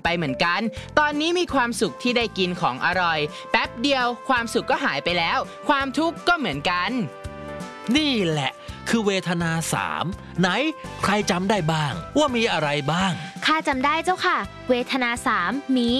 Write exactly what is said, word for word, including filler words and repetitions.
ไปเหมือนกันตอนนี้มีความสุขที่ได้กินของอร่อยแป๊บเดียวความสุขก็หายไปแล้วความทุกข์ก็เหมือนกันนี่แหละคือเวทนาสามไหนใครจำได้บ้างว่ามีอะไรบ้างข้าจำได้เจ้าค่ะเวทนาสามมี